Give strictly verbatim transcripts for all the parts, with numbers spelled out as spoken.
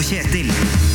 Kjetil.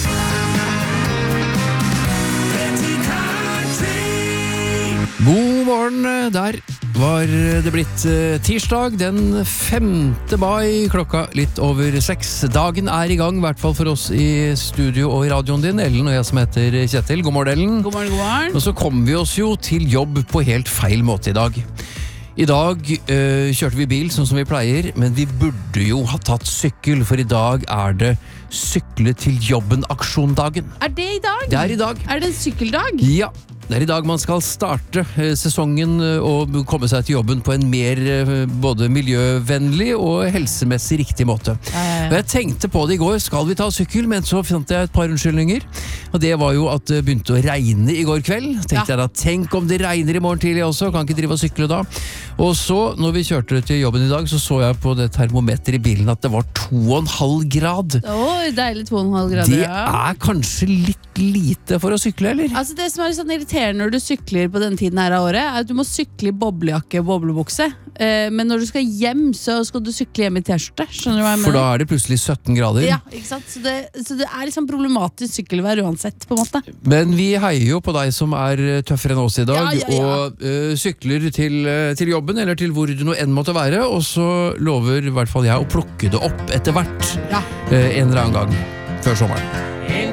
God morgen, der var det blitt tirsdag den femte mai, klokka litt over seks. Dagen er i gang, i hvert fall for oss i studio og i radioen din, Ellen og jeg som heter Kjetil. God morgen, Ellen. God morgen, god morgen. Og så kommer vi oss jo til jobb på helt feil måte i dag. I dag øh, kjørte vi bil sånn som vi pleier, men vi burde jo ha tatt sykkel, for i dag er det sykle til jobben-aksjondagen. Er det i dag? Det er i dag. Er det en sykkeldag? Ja, det er i dag man skal starte eh, sesongen eh, og komme seg til jobben på en mer eh, både miljøvennlig og helsemessig riktig måte. Eh. Og jeg tenkte på det i går, skal vi ta sykkel, men så fant jeg et par unnskyldninger. Og det var jo at det begynte å regne i går kveld. Tenkte Ja. jeg da, tenk om det regner i morgen tidlig også, kan ikke drive og sykle da. Og så, når vi kjørte til jobben i dag, så så jeg på det termometeret i bilen at det var to og en halv grad. Oi, deilig to og en halv grader. Det ja. er kanskje litt lite for å sykle, eller? Altså det som er litt sånn irriterende når du sykler på denne tiden her av året, er at du må sykle i boblejakke og boblebukse. Eh, men når du skal hjem, så skal du sykle hjem i t-skjorte. Skjønner du hva jeg mener? For da er det plutselig sytten grader. Ja, ikke sant? Så det, så det er liksom problematisk sykkelvær uansett, på en måte. Men vi heier jo på deg som er tøffere enn oss i dag, Ja, ja, ja. og uh, sykler til, uh, til jobben, eller til hvor du nå enn måtte være, og så lover i hvert fall jeg å plukke det opp etter hvert Ja. uh, en eller annen gang før sommeren.